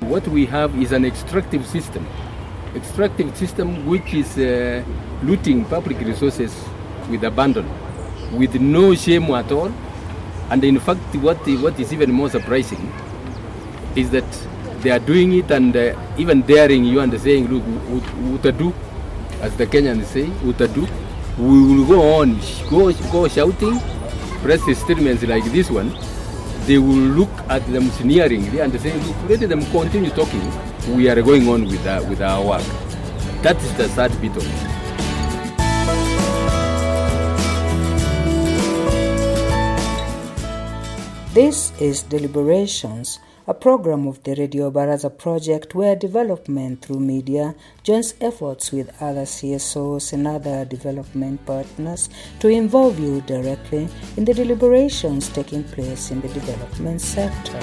What we have is an extractive system which is looting public resources with abandon, with no shame at all. And in fact, what is even more surprising is that they are doing it and even daring you and saying, look, utadu, as the Kenyans say, utadu, we will go on, go shouting, press statements like this one. They will look at them sneeringly and say, look, let them continue talking. We are going on with our work. That is the sad bit of it. This is Deliberations, a program of the Radio Baraza project where development through media joins efforts with other CSOs and other development partners to involve you directly in the deliberations taking place in the development sector.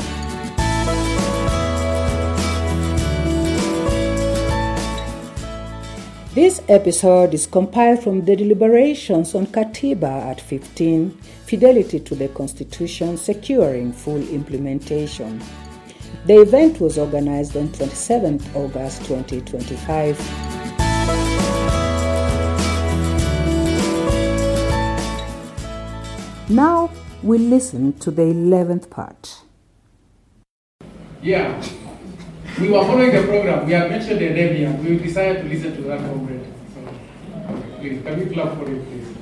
This episode is compiled from the deliberations on Katiba at 15, Fidelity to the Constitution, Securing Full Implementation. The event was organized on 27th August 2025. Now we listen to the 11th part. Yeah, we were following the program. We had mentioned the name and we decided to listen to that comrade. So, please, can we clap for him, please?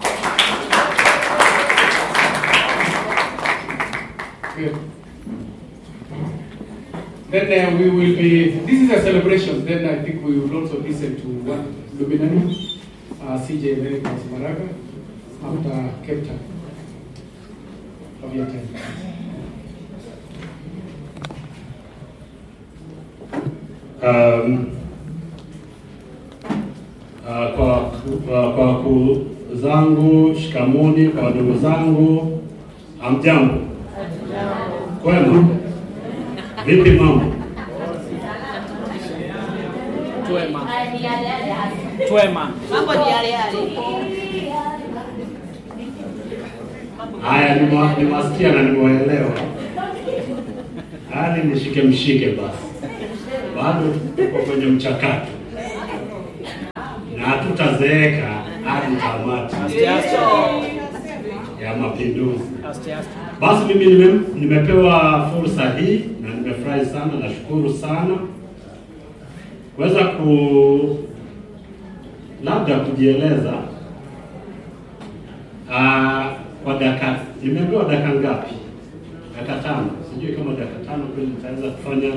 Good. Then we will be, this is a celebration, then I think we will also listen to one luminary, CJ Americans Maraga, after Cape Town. Of your time. Kwa zangu, shikamoni, kwa ndugu zangu, amjambo. Kwema. Vipi mambo? Twema. Mambo ni yale yale. Haya, nimewasikia na nimewaelewa. Hadi mshike basi. Bado tuko kwenye mchakato. Na hatutazeeka hadi tamati ya mapinduzi. Basi mimi nimepewa fursa hii na nimefurahi sana, nashukuru sana kuweza labda kujieleza kwa dakika. Nimepewa dakika ngapi? Dakika 5. Sijui kama dakika 5 kweli nitaweza kufanya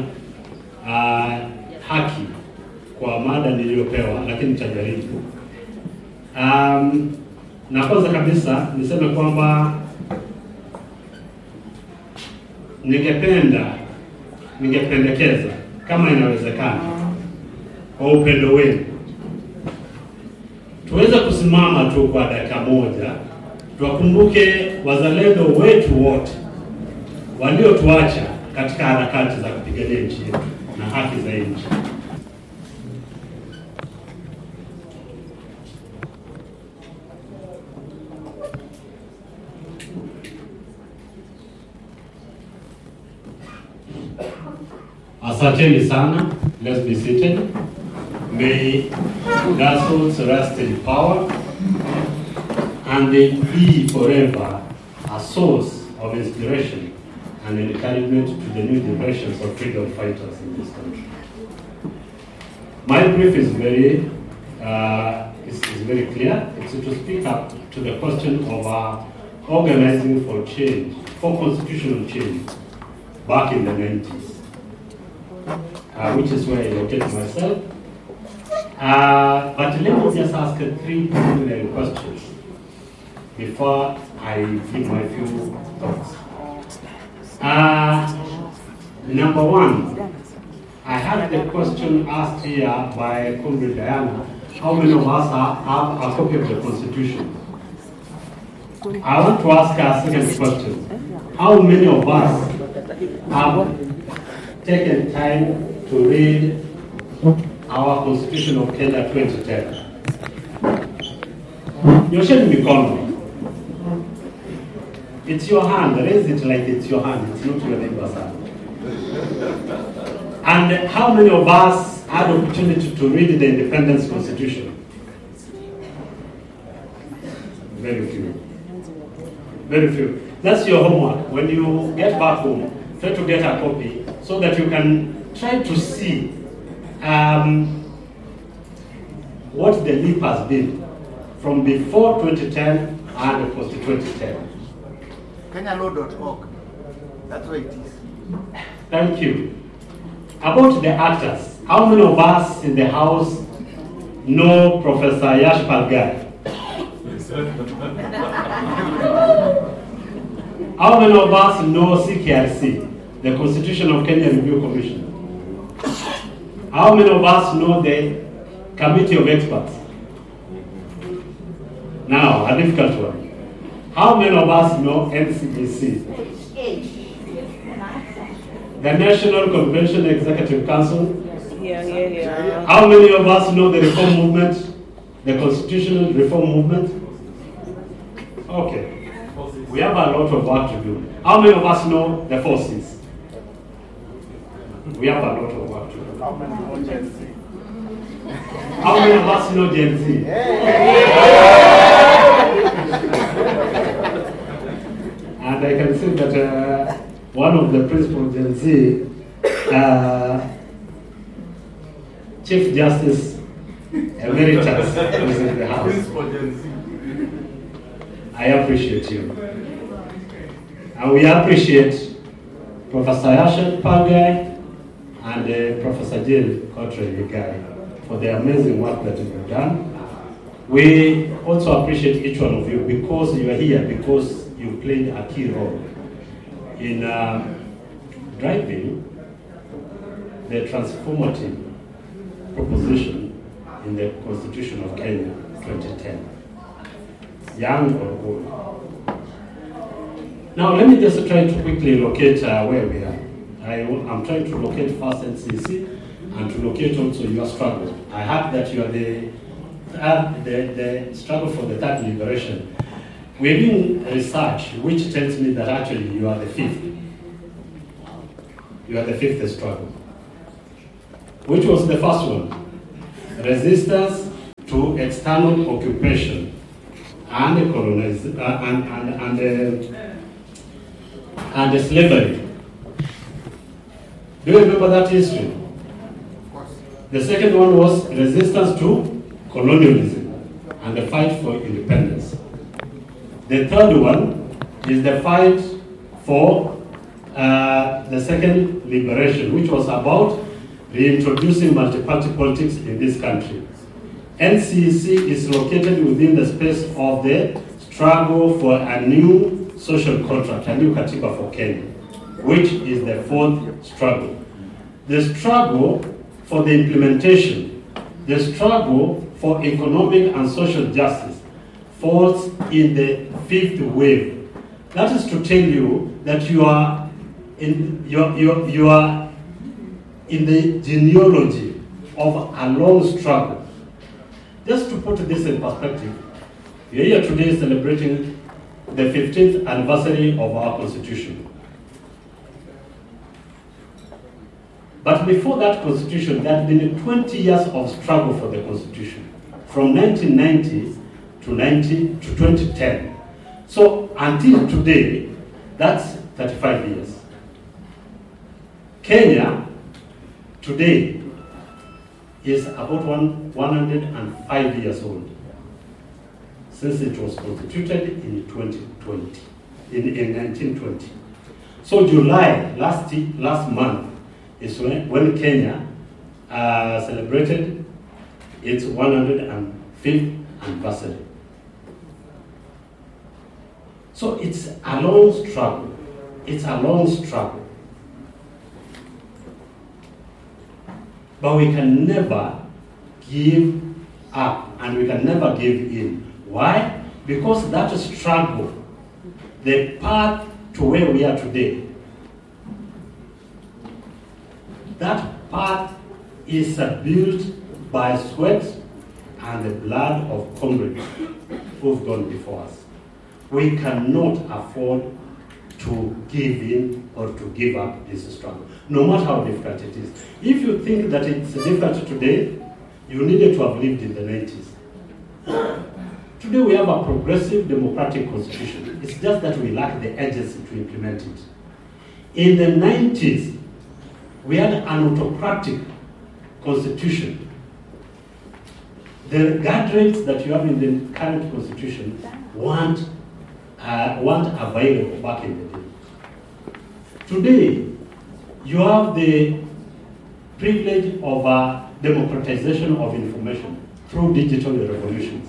haki kwa mada niliyopewa, lakini nitajaribu. Na kwanza kabisa niseme kwamba ningependekeza kama inawezekana kwa upendo wenu tuweze kusimama tu kwa dakika moja, tuwakumbuke wazalendo wetu wote waliotuacha katika harakati za kupigania nchi yetu na haki za nchi. Asanteni sana. Let's be seated. May God's souls rest in power and be forever a source of inspiration and encouragement to the new generations of freedom fighters in this country. My brief is very clear. It's to speak up to the question of organizing for change, for constitutional change, back in the 90s, which is where I located myself. But let me just ask 3 preliminary questions before I give my few thoughts. Number 1, I had the question asked here by Comrade Diana, how many of us have a copy of the Constitution? I want to ask a second question. How many of us have taken time to read our Constitution of Kenya 2010? Nyosheni mikono. It's your hand. Raise it like it's your hand. It's not your neighbor's hand. And how many of us had the opportunity to read the Independence Constitution? Very few. Very few. That's your homework. When you get back home, try to get a copy so that you can try to see what the leap has been from before 2010 and post 2010. KenyaLaw.org. That's what it is. Thank you. About the actors, how many of us in the house know Professor Yash Palgai? How many of us know CKRC, the Constitution of Kenya Review Commission? How many of us know the Committee of Experts? Now, a difficult one. How many of us know NCEC? The National Convention Executive Council? How many of us know the reform movement, the constitutional reform movement? Okay. We have a lot of work to do. How many of us know the forces? We have a lot of work to do. How many know Gen Z? How many of us know Gen Z? And I can say that one of the principal Gen Z, Chief Justice Emeritus, is in the house. Principal Gen Z. I appreciate you. And we appreciate Professor Yash Palgai and Professor Jill Cottrell for the amazing work that you've done. We also appreciate each one of you because you are here, because you played a key role in driving the transformative proposition in the Constitution of Kenya 2010. Young or old. Now let me just try to quickly locate where we are. I'm trying to locate first NCC and to locate also your struggle. I heard that you are the struggle for the third liberation. We're doing research which tells me that actually you are the fifth. You are the fifth struggle. Which was the first one? Resistance to external occupation and colonization and slavery. Do you remember that history? Of course. The second one was resistance to colonialism and the fight for independence. The third one is the fight for the second liberation, which was about reintroducing multi-party politics in this country. NCC is located within the space of the struggle for a new social contract, a new Katiba for Kenya, which is the fourth struggle. The struggle for the implementation, the struggle for economic and social justice falls in the fifth wave. That is to tell you that you are in the genealogy of a long struggle. Just to put this in perspective, we are here today celebrating the 15th anniversary of our Constitution. But before that Constitution, there had been 20 years of struggle for the Constitution, from 1990 to 2010. So until today, that's 35 years. Kenya today is about 105 years old, since it was constituted in 2020, in 1920. So July last month is when Kenya celebrated its 105th anniversary. So it's a long struggle. It's a long struggle. But we can never give up and we can never give in. Why? Because that struggle, the path to where we are today, that path is built by sweat and the blood of comrades who've gone before us. We cannot afford to give in or to give up this struggle, no matter how difficult it is. If you think that it's difficult today, you needed to have lived in the 90s. Today we have a progressive democratic constitution. It's just that we lack the agency to implement it. In the 90s, we had an autocratic constitution. The guardrails that you have in the current constitution weren't available back in the day. Today, you have the privilege of democratization of information through digital revolutions.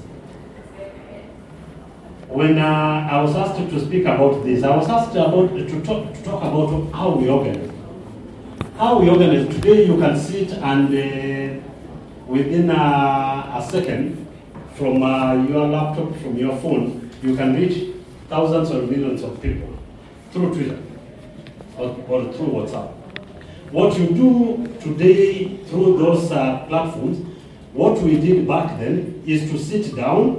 When I was asked to speak about this, I was asked to talk about how we organize. How we organize. Today you can sit and within a second from your laptop, from your phone, you can reach thousands or millions of people through Twitter or through WhatsApp. What you do today through those platforms, what we did back then is to sit down,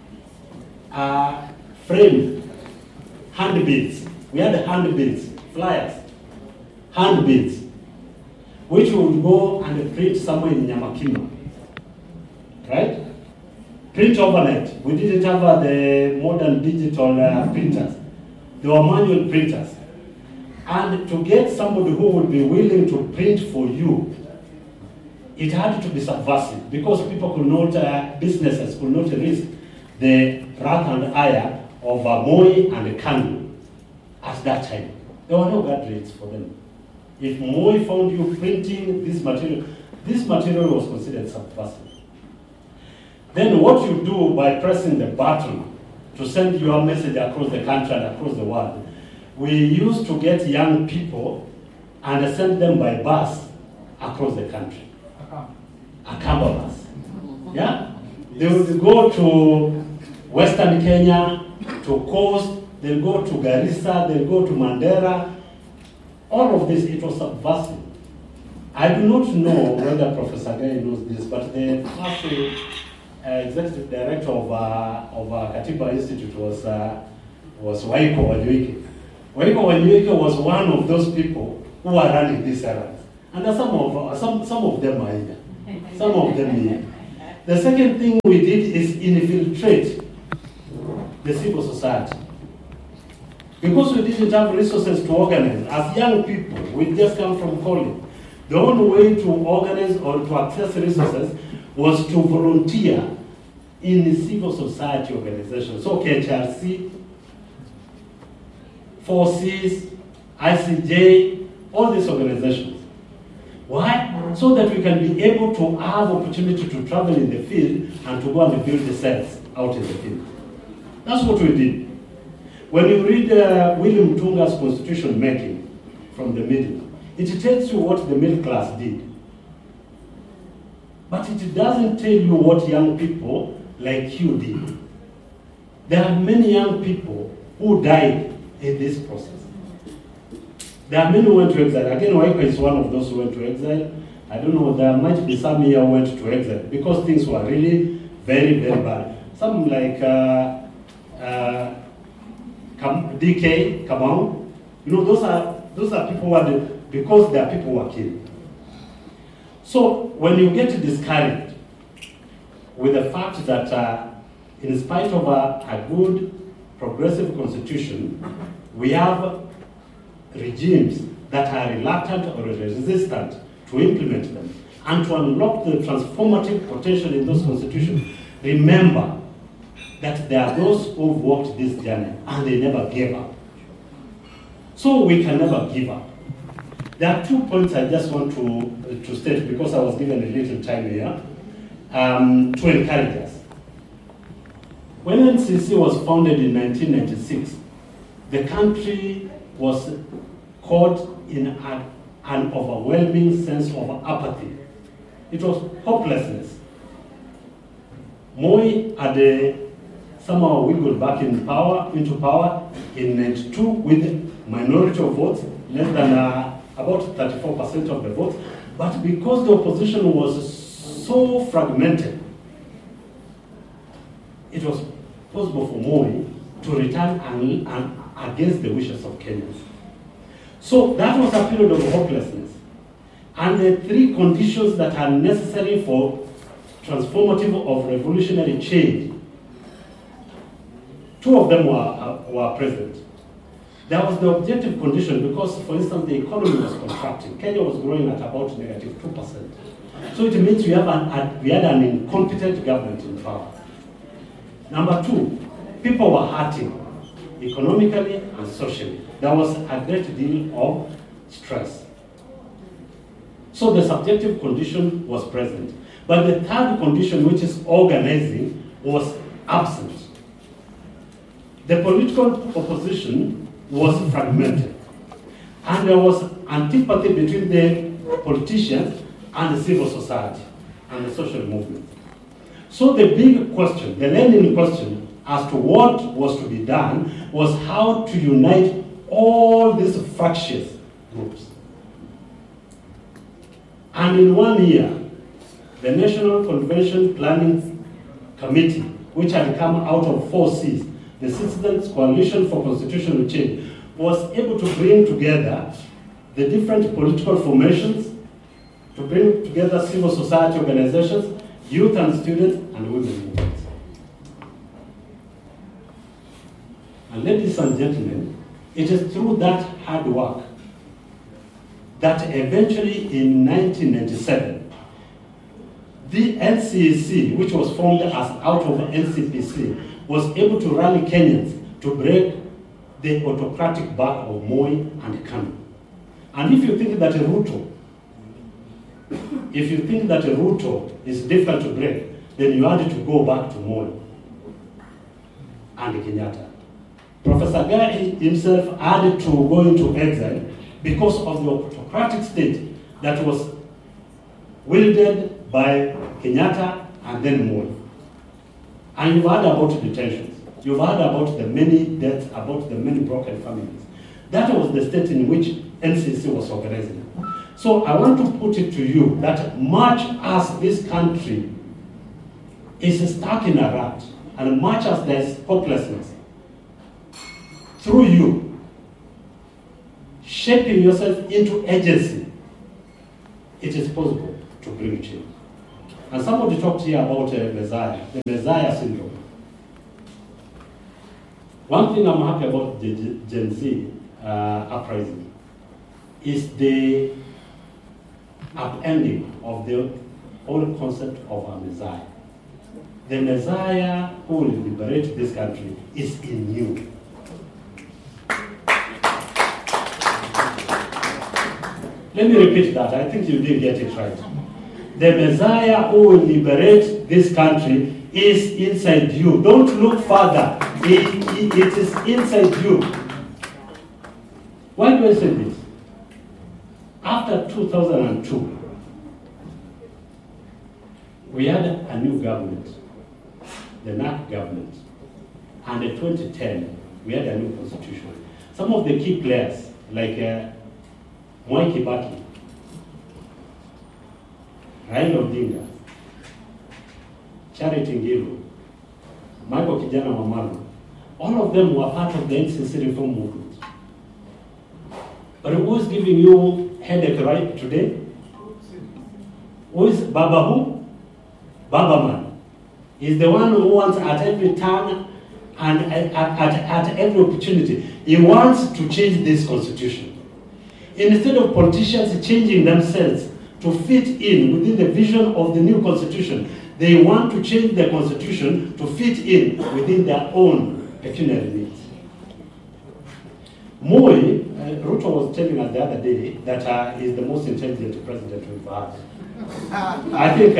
frame handbills. We had handbills, flyers, handbills, which we would go and print somewhere in Nyamakima, right? Print overnight. We didn't have the modern digital printers. They were manual printers. And to get somebody who would be willing to print for you, it had to be subversive because people could not, businesses could not risk the wrath and ire of Moi and Kanu at that time. There were no guardrails for them. If Moi found you printing this material was considered subversive. Then what you do by pressing the button to send your message across the country and across the world, we used to get young people and send them by bus across the country. A Kamba bus. Yeah? They would go to Western Kenya, to Coast, they'll go to Garissa, they'll go to Mandera. All of this, it was subversive. I do not know whether Professor Guy knows this, but the first executive director of Katiba Institute was Waiko Wanyuike. Waiko Wanyuike was one of those people who are running these errands. And some of them are here. Some of them here. The second thing we did is infiltrate the civil society. Because we didn't have resources to organize, as young people, we just come from college. The only way to organize or to access resources was to volunteer in the civil society organizations. So KHRC, 4Cs, ICJ, all these organizations. Why? So that we can be able to have opportunity to travel in the field and to go and build the cells out in the field. That's what we did. When you read William Tunga's constitution making from the middle, it tells you what the middle class did. But it doesn't tell you what young people like you did. There are many young people who died in this process. There are many who went to exile. Again, Waiko is one of those who went to exile. I don't know, there might be some here who went to exile because things were really very, very bad. Some like DK, Kamau, you know, those are people who are because their people were killed. So when you get discouraged with the fact that in spite of a good progressive constitution, we have regimes that are reluctant or resistant to implement them and to unlock the transformative potential in those constitutions, remember that there are those who've walked this journey and they never gave up. So we can never give up. There are 2 points I just want to state because I was given a little time here to encourage us. When NCC was founded in 1996, the country was caught in an overwhelming sense of apathy. It was hopelessness. Moi had somehow wiggled back into power in 92 with minority of votes, less than about 34% of the votes. But because the opposition was so fragmented, it was possible for Moi to return against the wishes of Kenyans. So that was a period of hopelessness. And the three conditions that are necessary for transformative of revolutionary change, two of them were present. There was the objective condition because, for instance, the economy was contracting. Kenya was growing at about negative 2%. So it means we had an incompetent government in power. Number two, people were hurting economically and socially. There was a great deal of stress. So the subjective condition was present. But the third condition, which is organizing, was absent. The political opposition was fragmented. And there was antipathy between the politicians and the civil society and the social movement. So the big question, the Lenin question as to what was to be done was how to unite all these fractious groups. And in 1 year, the National Convention Planning Committee, which had come out of 4 Cs, the Citizens Coalition for Constitutional Change, was able to bring together the different political formations, to bring together civil society organizations, youth and students, and women movements. And ladies and gentlemen, it is through that hard work that eventually in 1997, the NCAC, which was formed as out of NCPC, was able to rally Kenyans to break the autocratic back of Moi and Kanu. And if you think that Ruto is difficult to break, then you had to go back to Moi and Kenyatta. Professor Gai himself had to go into exile because of the autocratic state that was wielded by Kenyatta and then Moi. And you've heard about detentions. You've heard about the many deaths, about the many broken families. That was the state in which NCC was organizing. So I want to put it to you that much as this country is stuck in a rut, and much as there is hopelessness, through you, shaping yourself into agency, it is possible to bring change. And somebody talked here about Messiah, the Messiah syndrome. One thing I'm happy about the Gen Z uprising is the upending of the whole concept of a Messiah. The Messiah who will liberate this country is in you. Let me repeat that. I think you did get it right. The Messiah who will liberate this country is inside you. Don't look further. It is inside you. Why do I say this? After 2002, we had a new government, the NAC government. And in 2010, we had a new constitution. Some of the key players, like Mwai Kibaki, Raila Odinga, Charity Ngilu, Michael Kijana Wamalu, all of them were part of the NCC reform movement. But who is giving you headache right today? Who is Baba who? Baba Man. He's the one who wants at every turn and at every opportunity, he wants to change this constitution. Instead of politicians changing themselves to fit in within the vision of the new constitution, they want to change the constitution to fit in within their own pecuniary needs. Moi, Ruto was telling us the other day that he's the most intelligent president we've had. I think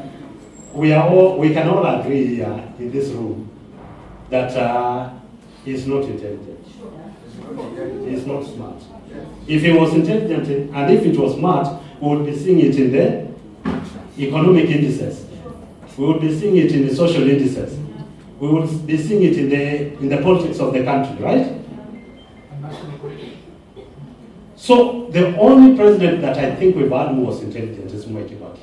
we can all agree in this room that he's not intelligent. He's not smart. If he was intelligent and if it was smart, we would be seeing it in the economic indices. We would be seeing it in the social indices. We would be seeing it in the politics of the country, right? So the only president that I think we've had who was intelligent is Mwai Kibaki.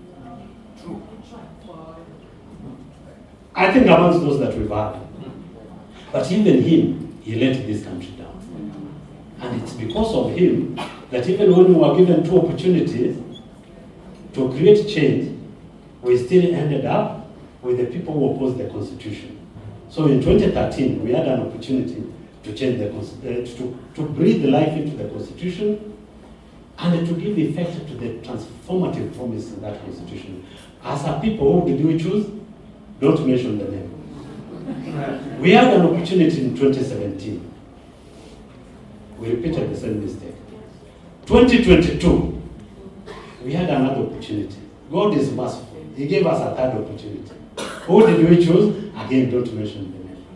I think amongst those that we've had. But even him, he let this country down. And it's because of him that even when we were given 2 opportunities to create change, we still ended up with the people who opposed the Constitution. So in 2013, we had an opportunity to change to breathe life into the Constitution and to give effect to the transformative promise in that Constitution. As a people, who did we choose? Don't mention the name. We had an opportunity in 2017. We repeated the same mistake. 2022, we had another opportunity. God is merciful. He gave us a 3rd opportunity. Who did we choose? Again, don't mention the name.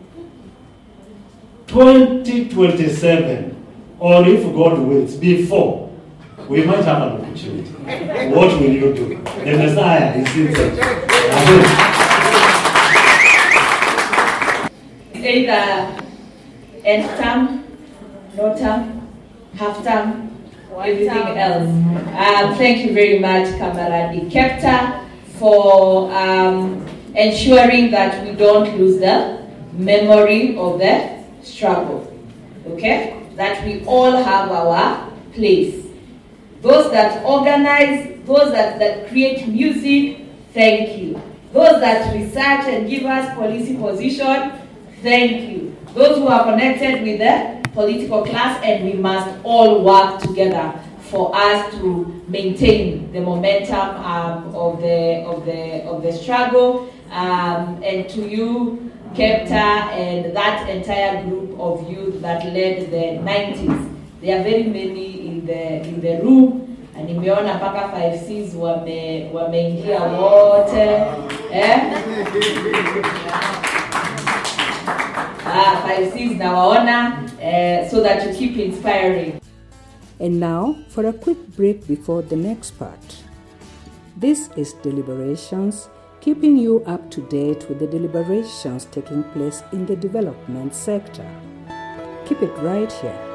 2027, or if God wills, before, we might have an opportunity. What will you do? The Messiah is inside. Either end term, no term, half term, everything else. Thank you very much, Kamaradi Kepta, for ensuring that we don't lose the memory of the struggle. Okay? That we all have our place. Those that organize, those that create music, thank you. Those that research and give us policy position, thank you. Those who are connected with the political class, and we must all work together for us to maintain the momentum of the struggle. And to you, Kepta, and that entire group of youth that led the 90s. There are very many in the room, and nimeona mpaka 5Cs wameingia wote. 5Cs nawaona, so that you keep inspiring. And now for a quick break before the next part. This is Deliberations, keeping you up to date with the deliberations taking place in the development sector. Keep it right here.